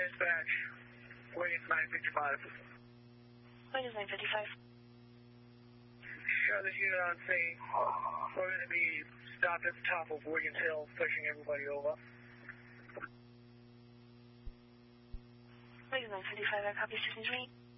dispatch. Wiggins 955. Wiggins 955. Show this unit on scene. We're going to be stopped at the top of Wiggins Hill, pushing everybody over. Wiggins 955, I copy 1628.